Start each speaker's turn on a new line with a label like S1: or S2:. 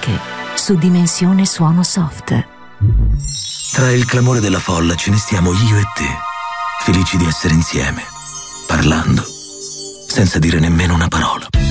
S1: classiche su Dimensione Suono Soft.
S2: Tra il clamore della folla ce ne stiamo io e te, felici di essere insieme, parlando, senza dire nemmeno una parola.